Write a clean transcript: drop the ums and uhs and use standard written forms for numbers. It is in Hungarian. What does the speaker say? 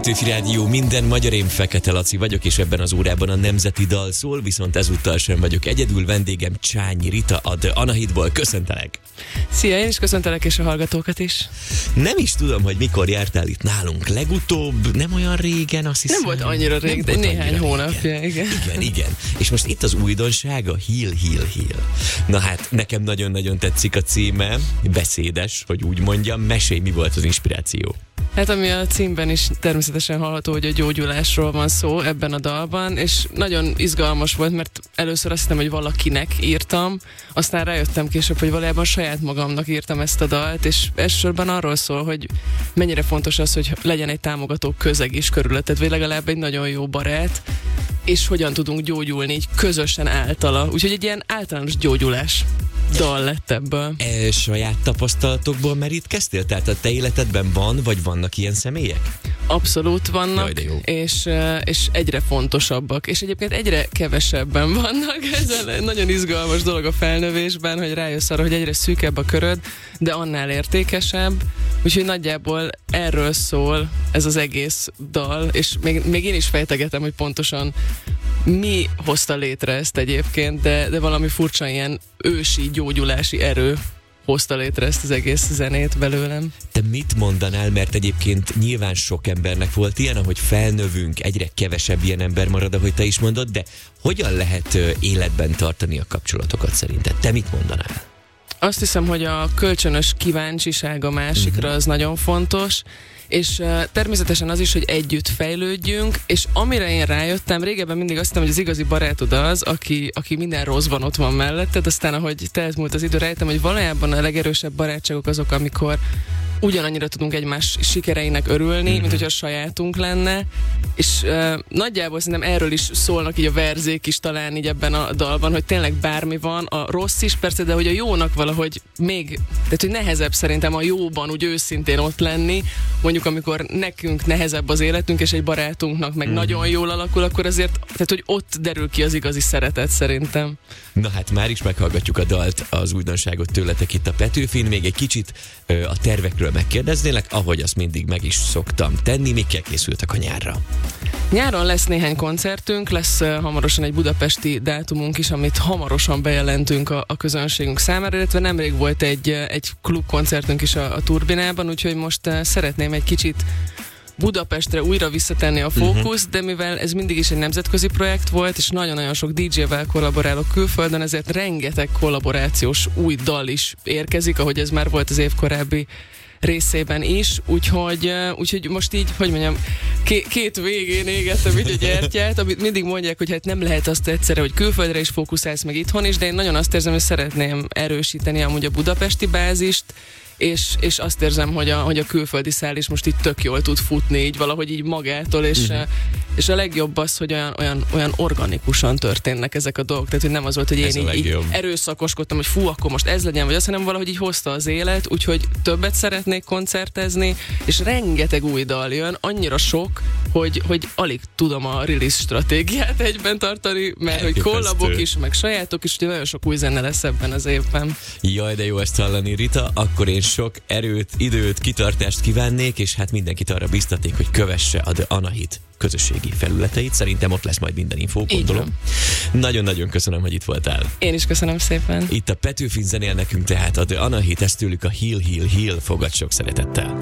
Petőfi Rádió, minden magyar, én Fekete Laci vagyok, és ebben az órában a nemzeti dal szól, viszont ezúttal sem vagyok egyedül, vendégem Csányi Rita, a The Anahitból. Köszöntelek! Szia, én is köszöntelek, és a hallgatókat is. Nem is tudom, hogy mikor jártál itt nálunk legutóbb, nem olyan régen, azt hiszem. Nem volt annyira rég, de néhány hónapja, igen. Igen. És most itt az újdonság, a Heal. Na hát, nekem nagyon-nagyon tetszik a címe, beszédes, hogy úgy mondjam. Mesélj, mi volt az inspiráció? Hát ami a címben is természetesen hallható, hogy a gyógyulásról van szó ebben a dalban, és nagyon izgalmas volt, mert először azt hittem, hogy valakinek írtam, aztán rájöttem később, hogy valójában saját magamnak írtam ezt a dalt, és elsősorban arról szól, hogy mennyire fontos az, hogy legyen egy támogató közeg is körülötted, vagy legalább egy nagyon jó barát, és hogyan tudunk gyógyulni így közösen általa. Úgyhogy egy ilyen általános gyógyulás dal lett ebből. Saját tapasztalatokból merítkeztél? Tehát a te életedben van, vagy vannak ilyen személyek? Abszolút vannak, Jaj, és egyre fontosabbak, és egyébként egyre kevesebben vannak. Ez egy nagyon izgalmas dolog a felnövésben, hogy rájössz arra, hogy egyre szűkebb a köröd, de annál értékesebb, úgyhogy nagyjából erről szól ez az egész dal, és még én is fejtegetem, hogy pontosan mi hozta létre ezt egyébként, de valami furcsa ilyen ősi gyógyulási erő hozta létre ezt az egész zenét belőlem. Te mit mondanál, mert egyébként nyilván sok embernek volt ilyen, ahogy felnövünk, egyre kevesebb ilyen ember marad, ahogy te is mondod, de hogyan lehet életben tartani a kapcsolatokat szerinted? Te mit mondanál? Azt hiszem, hogy a kölcsönös kíváncsiság a másikra az nagyon fontos, és természetesen az is, hogy együtt fejlődjünk, és amire én rájöttem, régebben mindig azt hittem, hogy az igazi barátod az, aki minden rosszban ott van melletted, aztán ahogy telt múlt az idő, rájöttem, hogy valójában a legerősebb barátságok azok, amikor ugyanannyira tudunk egymás sikereinek örülni, mint hogyha a sajátunk lenne, és nagyjából szerintem erről is szólnak így a verzék is talán így ebben a dalban, hogy tényleg bármi van, a rossz is persze, de hogy a jónak valahogy még, tehát hogy nehezebb szerintem a jóban úgy őszintén ott lenni, mondjuk amikor nekünk nehezebb az életünk, és egy barátunknak meg nagyon jól alakul, akkor azért, tehát hogy ott derül ki az igazi szeretet szerintem. Na hát már is meghallgatjuk a dalt, az újdonságot tőletek itt a Petőfin, még egy kicsit a tervekről megkérdeznélek, ahogy azt mindig meg is szoktam tenni, mikkel készültek a nyárra? Nyáron lesz néhány koncertünk, lesz hamarosan egy budapesti dátumunk is, amit hamarosan bejelentünk a közönségünk számára, illetve nemrég volt egy klubkoncertünk is a Turbinában, úgyhogy most szeretném egy kicsit Budapestre újra visszatenni a fókusz, de mivel ez mindig is egy nemzetközi projekt volt, és nagyon-nagyon sok DJ-vel kollaborálok külföldön, ezért rengeteg kollaborációs új dal is érkezik, ahogy ez már volt az év korábbi részében is, úgyhogy most így, hogy mondjam, két végén égettem így a gyertyát, amit mindig mondják, hogy hát nem lehet azt egyszerre, hogy külföldre is fókuszálsz, meg itthon is, de én nagyon azt érzem, hogy szeretném erősíteni amúgy a budapesti bázist, és azt érzem, hogy a külföldi szál is most így tök jól tud futni, így valahogy így magától, és a legjobb az, hogy olyan organikusan történnek ezek a dolgok, tehát hogy nem az volt, hogy én így erőszakoskodtam, hogy fú, akkor most ez legyen, vagy az, hanem valahogy így hozta az élet, úgyhogy többet szeretnék koncertezni, és rengeteg új dal jön, annyira sok, hogy alig tudom a release stratégiát egyben tartani, mert hogy kollabok is, meg sajátok is, úgyhogy nagyon sok új zene lesz ebben az évben. Jaj, de jó ezt hallani, Rita, akkor én sok erőt, időt, kitartást kívánnék, és hát mindenkit arra biztaték, hogy kövesse a The Anahit közösségi felületeit. Szerintem ott lesz majd minden infó, gondolom. Nagyon-nagyon köszönöm, hogy itt voltál. Én is köszönöm szépen. Itt a Petőfin zenél nekünk tehát a The Anahit, ezt tőlük a Heal. Fogad sok szeretettel.